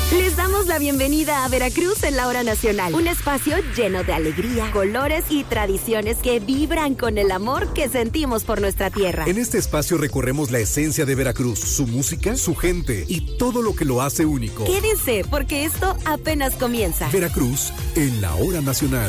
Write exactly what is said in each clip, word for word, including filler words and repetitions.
Les damos la bienvenida a Veracruz en la Hora Nacional, un espacio lleno de alegría, colores y tradiciones que vibran con el amor que sentimos por nuestra tierra. En este espacio recorremos la esencia de Veracruz, su música, su gente y todo lo que lo hace único. Quédense, porque esto apenas comienza. Veracruz en la Hora Nacional.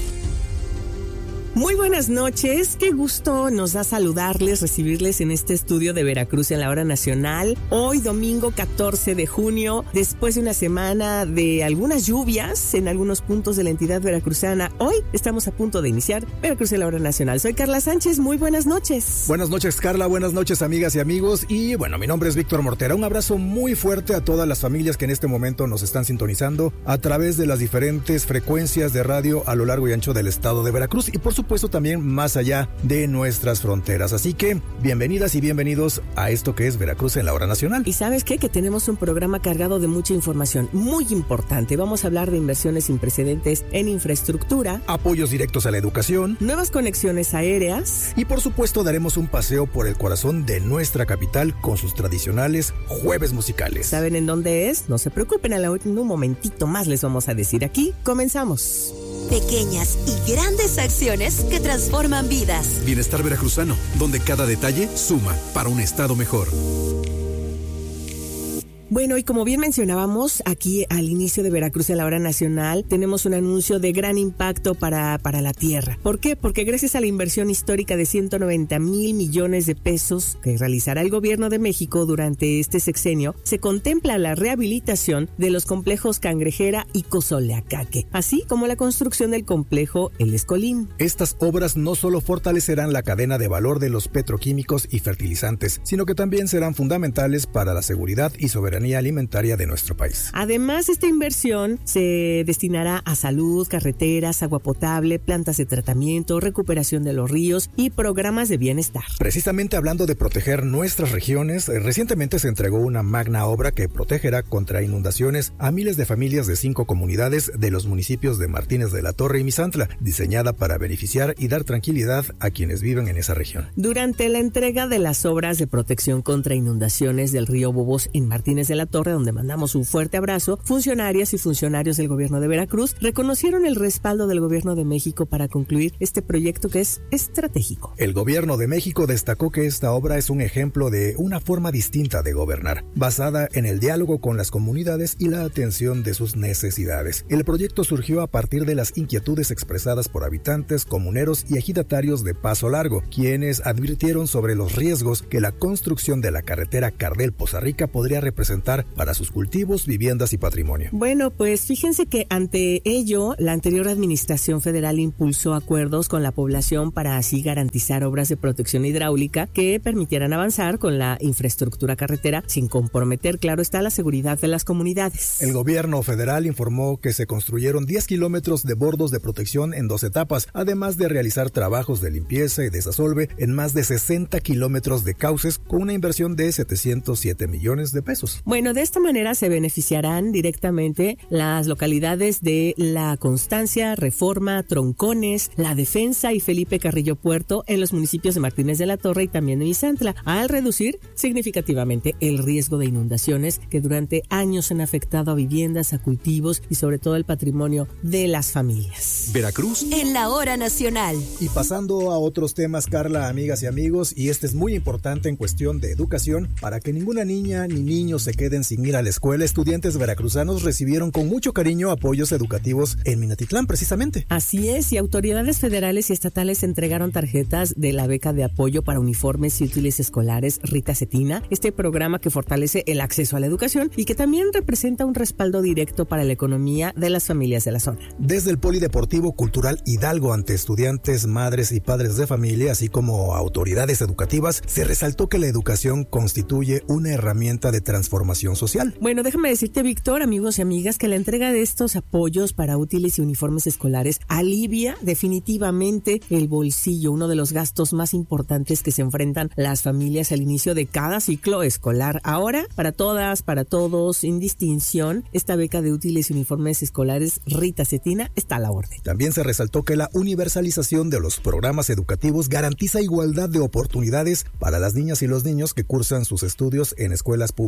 Muy buenas noches, qué gusto nos da saludarles, recibirles en este estudio de Veracruz en la Hora Nacional. Hoy domingo catorce de junio, después de una semana de algunas lluvias en algunos puntos de la entidad veracruzana, hoy estamos a punto de iniciar Veracruz en la Hora Nacional. Soy Carla Sánchez, muy buenas noches. Buenas noches, Carla, buenas noches, amigas y amigos. Y bueno, mi nombre es Víctor Mortera. Un abrazo muy fuerte a todas las familias que en este momento nos están sintonizando a través de las diferentes frecuencias de radio a lo largo y ancho del estado de Veracruz y por supuesto puesto también más allá de nuestras fronteras. Así que bienvenidas y bienvenidos a esto que es Veracruz en la Hora Nacional. ¿Y sabes qué? Que tenemos un programa cargado de mucha información muy importante. Vamos a hablar de inversiones sin precedentes en infraestructura, apoyos directos a la educación, nuevas conexiones aéreas y por supuesto daremos un paseo por el corazón de nuestra capital con sus tradicionales jueves musicales. ¿Saben en dónde es? No se preocupen, en un momentito más les vamos a decir. Aquí comenzamos. Pequeñas y grandes acciones que transforman vidas. Bienestar veracruzano, donde cada detalle suma para un estado mejor. Bueno, y como bien mencionábamos, aquí al inicio de Veracruz en la Hora Nacional, tenemos un anuncio de gran impacto para, para la tierra. ¿Por qué? Porque gracias a la inversión histórica de ciento noventa mil millones de pesos que realizará el gobierno de México durante este sexenio, se contempla la rehabilitación de los complejos Cangrejera y Cozoleacaque, así como la construcción del complejo El Escolín. Estas obras no solo fortalecerán la cadena de valor de los petroquímicos y fertilizantes, sino que también serán fundamentales para la seguridad y soberanía alimentaria de nuestro país. Además, esta inversión se destinará a salud, carreteras, agua potable, plantas de tratamiento, recuperación de los ríos y programas de bienestar. Precisamente hablando de proteger nuestras regiones, recientemente se entregó una magna obra que protegerá contra inundaciones a miles de familias de cinco comunidades de los municipios de Martínez de la Torre y Misantla, diseñada para beneficiar y dar tranquilidad a quienes viven en esa región. Durante la entrega de las obras de protección contra inundaciones del río Bobos en Martínez de la Torre, donde mandamos un fuerte abrazo, funcionarias y funcionarios del gobierno de Veracruz reconocieron el respaldo del gobierno de México para concluir este proyecto que es estratégico. El gobierno de México destacó que esta obra es un ejemplo de una forma distinta de gobernar, basada en el diálogo con las comunidades y la atención de sus necesidades. El proyecto surgió a partir de las inquietudes expresadas por habitantes, comuneros y ejidatarios de Paso Largo, quienes advirtieron sobre los riesgos que la construcción de la carretera Cardel-Poza Rica podría representar para sus cultivos, viviendas y patrimonio. Bueno, pues fíjense que ante ello, la anterior administración federal impulsó acuerdos con la población para así garantizar obras de protección hidráulica que permitieran avanzar con la infraestructura carretera sin comprometer, claro está, la seguridad de las comunidades. El gobierno federal informó que se construyeron diez kilómetros de bordos de protección en dos etapas, además de realizar trabajos de limpieza y desasolve en más de sesenta kilómetros de cauces con una inversión de setecientos siete millones de pesos. Bueno, de esta manera se beneficiarán directamente las localidades de La Constancia, Reforma, Troncones, La Defensa y Felipe Carrillo Puerto en los municipios de Martínez de la Torre y también de Misantla, al reducir significativamente el riesgo de inundaciones que durante años han afectado a viviendas, a cultivos y sobre todo el patrimonio de las familias. Veracruz en la Hora Nacional. Y pasando a otros temas, Carla, amigas y amigos, y este es muy importante en cuestión de educación, para que ninguna niña ni niño se queden sin ir a la escuela, estudiantes veracruzanos recibieron con mucho cariño apoyos educativos en Minatitlán, precisamente. Así es, y autoridades federales y estatales entregaron tarjetas de la beca de apoyo para uniformes y útiles escolares Rita Cetina, este programa que fortalece el acceso a la educación y que también representa un respaldo directo para la economía de las familias de la zona. Desde el Polideportivo Cultural Hidalgo, ante estudiantes, madres y padres de familia, así como autoridades educativas, se resaltó que la educación constituye una herramienta de transformación social. Bueno, déjame decirte, Víctor, amigos y amigas, que la entrega de estos apoyos para útiles y uniformes escolares alivia definitivamente el bolsillo, uno de los gastos más importantes que se enfrentan las familias al inicio de cada ciclo escolar. Ahora, para todas, para todos, sin distinción, esta beca de útiles y uniformes escolares Rita Cetina está a la orden. También se resaltó que la universalización de los programas educativos garantiza igualdad de oportunidades para las niñas y los niños que cursan sus estudios en escuelas públicas del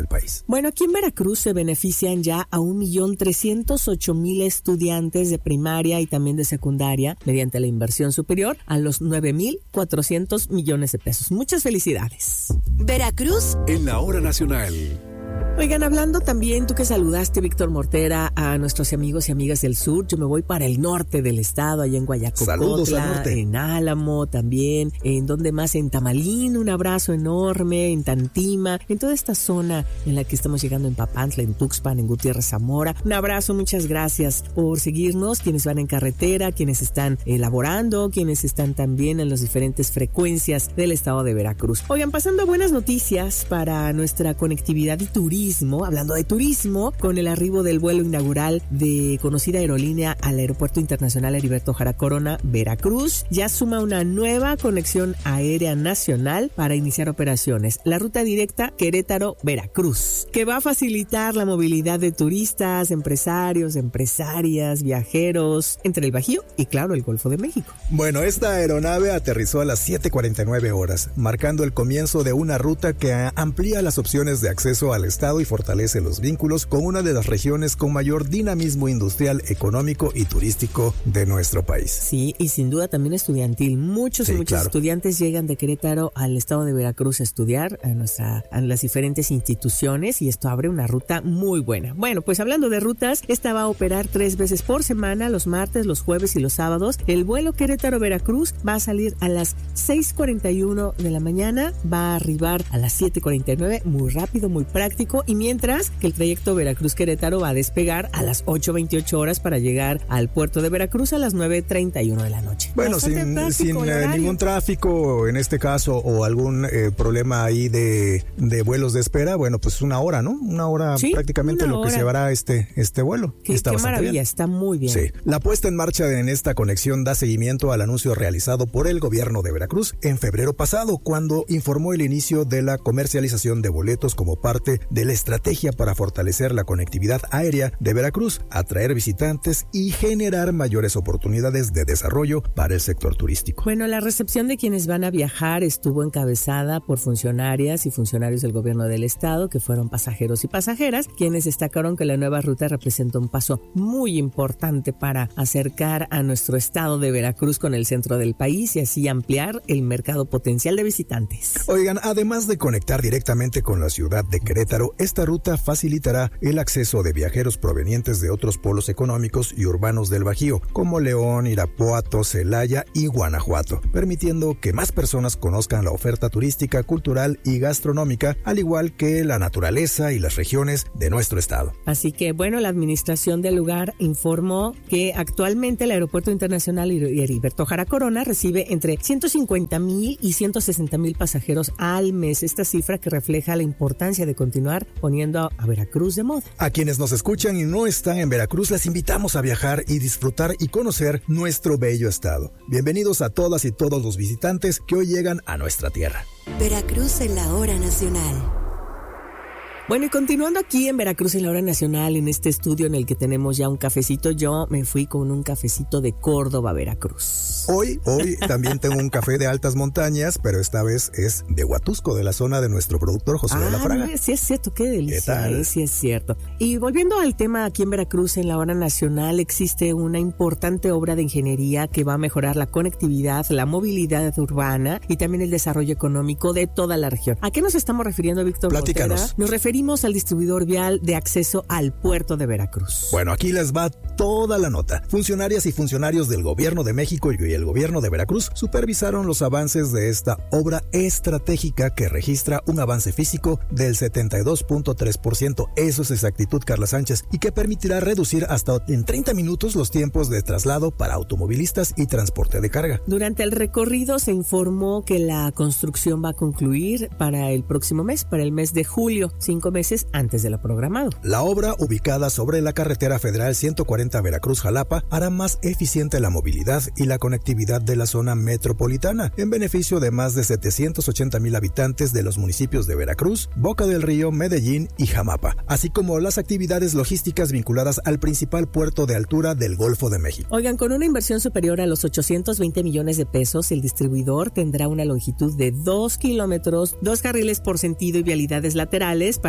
país. Bueno, aquí en Veracruz se benefician ya a un millón trescientos ocho mil estudiantes de primaria y también de secundaria mediante la inversión superior a los nueve mil cuatrocientos millones de pesos. Muchas felicidades. Veracruz en la hora nacional. Oigan, hablando también, tú que saludaste, Víctor Mortera, a nuestros amigos y amigas del sur, yo me voy para el norte del estado, allá en Guayacocotla, en Álamo también, en donde más, en Tamalín, un abrazo enorme, en Tantima, en toda esta zona en la que estamos llegando, en Papantla, en Tuxpan, en Gutiérrez Zamora. Un abrazo, muchas gracias por seguirnos, quienes van en carretera, quienes están elaborando, quienes están también en las diferentes frecuencias del estado de Veracruz. Oigan, pasando a buenas noticias para nuestra conectividad y turismo. Hablando de turismo, con el arribo del vuelo inaugural de conocida aerolínea al Aeropuerto Internacional Heriberto Jara Corona, Veracruz, ya suma una nueva conexión aérea nacional para iniciar operaciones. La ruta directa Querétaro-Veracruz, que va a facilitar la movilidad de turistas, empresarios, empresarias, viajeros entre el Bajío y, claro, el Golfo de México. Bueno, esta aeronave aterrizó a las siete cuarenta y nueve horas, marcando el comienzo de una ruta que amplía las opciones de acceso al estado y fortalece los vínculos con una de las regiones con mayor dinamismo industrial, económico y turístico de nuestro país. Sí, y sin duda también estudiantil. Muchos sí, y muchos claro. estudiantes llegan de Querétaro al estado de Veracruz a estudiar a, nuestra, a las diferentes instituciones y esto abre una ruta muy buena. Bueno, pues hablando de rutas, esta va a operar tres veces por semana, los martes, los jueves y los sábados. El vuelo Querétaro-Veracruz va a salir a las seis cuarenta y uno de la mañana, va a arribar a las siete cuarenta y nueve, muy rápido, muy práctico. Y mientras que el trayecto Veracruz-Querétaro va a despegar a las ocho veintiocho horas para llegar al puerto de Veracruz a las nueve treinta y uno de la noche. Bueno, sin, sin eh, ningún tráfico en este caso o algún eh, problema ahí de, de vuelos de espera, bueno, pues una hora, ¿no? Una hora sí, prácticamente una lo hora. que llevará este, este vuelo. Qué, está qué maravilla, bien. Está muy bien. Sí. La puesta en marcha en esta conexión da seguimiento al anuncio realizado por el gobierno de Veracruz en febrero pasado, cuando informó el inicio de la comercialización de boletos como parte del estrategia para fortalecer la conectividad aérea de Veracruz, atraer visitantes y generar mayores oportunidades de desarrollo para el sector turístico. Bueno, la recepción de quienes van a viajar estuvo encabezada por funcionarias y funcionarios del gobierno del estado, que fueron pasajeros y pasajeras, quienes destacaron que la nueva ruta representa un paso muy importante para acercar a nuestro estado de Veracruz con el centro del país y así ampliar el mercado potencial de visitantes. Oigan, además de conectar directamente con la ciudad de Querétaro, esta ruta facilitará el acceso de viajeros provenientes de otros polos económicos y urbanos del Bajío, como León, Irapuato, Celaya y Guanajuato, permitiendo que más personas conozcan la oferta turística, cultural y gastronómica, al igual que la naturaleza y las regiones de nuestro estado. Así que, bueno, la administración del lugar informó que actualmente el Aeropuerto Internacional Heriberto Jara Corona recibe entre ciento cincuenta mil y ciento sesenta mil pasajeros al mes. Esta cifra que refleja la importancia de continuar poniendo a Veracruz de moda. A quienes nos escuchan y no están en Veracruz, les invitamos a viajar y disfrutar y conocer nuestro bello estado. Bienvenidos a todas y todos los visitantes que hoy llegan a nuestra tierra. Veracruz en la hora nacional. Bueno, y continuando aquí en Veracruz en la hora nacional, en este estudio en el que tenemos ya un cafecito, yo me fui con un cafecito de Córdoba, Veracruz. Hoy, hoy también tengo un café de altas montañas, pero esta vez es de Huatusco, de la zona de nuestro productor José ah, de la Fraga. Sí es cierto, qué delicia. ¿Qué tal? Sí es cierto. Y volviendo al tema aquí en Veracruz en la hora nacional, existe una importante obra de ingeniería que va a mejorar la conectividad, la movilidad urbana y también el desarrollo económico de toda la región. ¿A qué nos estamos refiriendo, Víctor? Platícanos. Montera? Nos referimos al distribuidor vial de acceso al puerto de Veracruz. Bueno, aquí les va toda la nota. Funcionarias y funcionarios del gobierno de México y el gobierno de Veracruz supervisaron los avances de esta obra estratégica que registra un avance físico del setenta y dos punto tres por ciento. Eso es exactitud, Carla Sánchez, y que permitirá reducir hasta en treinta minutos los tiempos de traslado para automovilistas y transporte de carga. Durante el recorrido se informó que la construcción va a concluir para el próximo mes, para el mes de julio, cinco meses antes de lo programado. La obra, ubicada sobre la carretera federal ciento cuarenta Veracruz-Jalapa, hará más eficiente la movilidad y la conectividad de la zona metropolitana, en beneficio de más de setecientos ochenta mil habitantes de los municipios de Veracruz, Boca del Río, Medellín y Jamapa, así como las actividades logísticas vinculadas al principal puerto de altura del Golfo de México. Oigan, con una inversión superior a los ochocientos veinte millones de pesos, el distribuidor tendrá una longitud de dos kilómetros, dos carriles por sentido y vialidades laterales para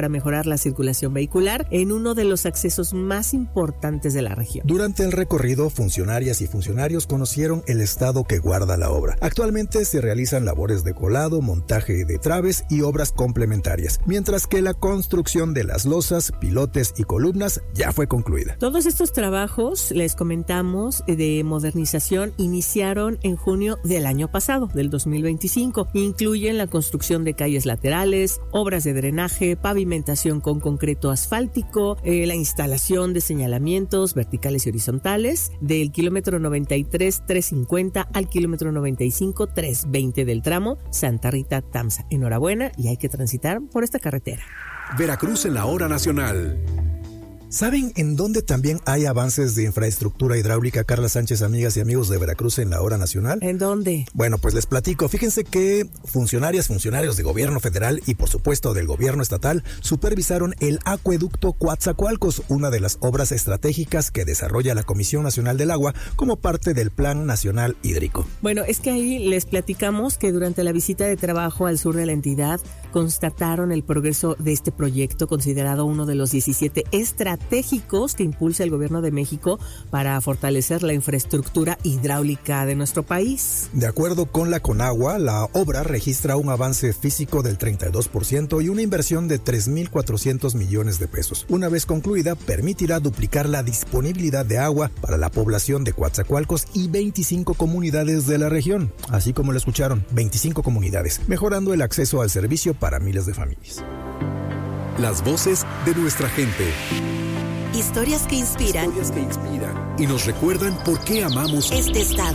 para mejorar la circulación vehicular en uno de los accesos más importantes de la región. Durante el recorrido, funcionarias y funcionarios conocieron el estado que guarda la obra. Actualmente se realizan labores de colado, montaje de traves y obras complementarias, mientras que la construcción de las losas, pilotes y columnas ya fue concluida. Todos estos trabajos, les comentamos, de modernización iniciaron en junio del año pasado, del dos mil veinticinco. Incluyen la construcción de calles laterales, obras de drenaje, pavimentación con concreto asfáltico, eh, la instalación de señalamientos verticales y horizontales del kilómetro noventa y tres trescientos cincuenta al kilómetro noventa y cinco trescientos veinte del tramo Santa Rita-Tamsa. Enhorabuena, y hay que transitar por esta carretera. Veracruz en la hora nacional. ¿Saben en dónde también hay avances de infraestructura hidráulica, Carla Sánchez, amigas y amigos de Veracruz en la hora nacional? ¿En dónde? Bueno, pues les platico. Fíjense que funcionarias, funcionarios de gobierno federal y por supuesto del gobierno estatal supervisaron el acueducto Coatzacoalcos, una de las obras estratégicas que desarrolla la Comisión Nacional del Agua como parte del Plan Nacional Hídrico. Bueno, es que ahí les platicamos que durante la visita de trabajo al sur de la entidad constataron el progreso de este proyecto, considerado uno de los diecisiete estratégicos estratégicos que impulsa el gobierno de México para fortalecer la infraestructura hidráulica de nuestro país. De acuerdo con la Conagua, la obra registra un avance físico del treinta y dos por ciento y una inversión de tres mil cuatrocientos millones de pesos. Una vez concluida, permitirá duplicar la disponibilidad de agua para la población de Coatzacoalcos y veinticinco comunidades de la región, así como lo escucharon, veinticinco comunidades, mejorando el acceso al servicio para miles de familias. Las voces de nuestra gente. Historias que inspiran. Historias que inspiran y nos recuerdan por qué amamos este estado.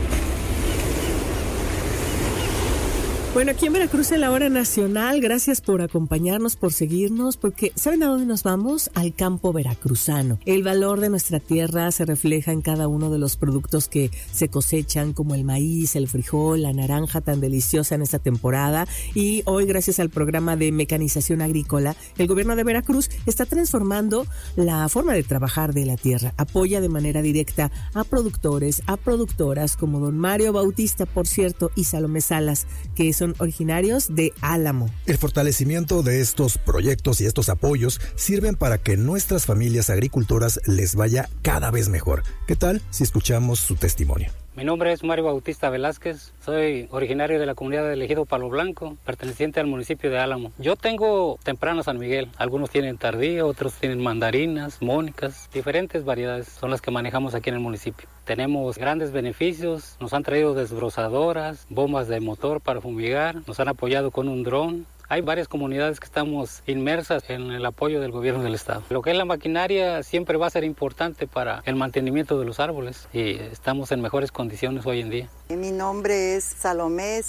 Bueno, aquí en Veracruz en la hora nacional, gracias por acompañarnos, por seguirnos, porque ¿saben a dónde nos vamos? Al campo veracruzano. El valor de nuestra tierra se refleja en cada uno de los productos que se cosechan, como el maíz, el frijol, la naranja tan deliciosa en esta temporada. Y hoy, gracias al programa de mecanización agrícola, el gobierno de Veracruz está transformando la forma de trabajar de la tierra. Apoya de manera directa a productores, a productoras como don Mario Bautista, por cierto, y Salomé Salas, que son originarios de Álamo. El fortalecimiento de estos proyectos y estos apoyos sirven para que nuestras familias agricultoras les vaya cada vez mejor. ¿Qué tal si escuchamos su testimonio? Mi nombre es Mario Bautista Velázquez, soy originario de la comunidad de Ejido Palo Blanco, perteneciente al municipio de Álamo. Yo tengo temprano San Miguel, algunos tienen tardía, otros tienen mandarinas, mónicas, diferentes variedades son las que manejamos aquí en el municipio. Tenemos grandes beneficios, nos han traído desbrozadoras, bombas de motor para fumigar, nos han apoyado con un dron. Hay varias comunidades que estamos inmersas en el apoyo del gobierno del estado. Lo que es la maquinaria siempre va a ser importante para el mantenimiento de los árboles y estamos en mejores condiciones hoy en día. Mi nombre es Salomé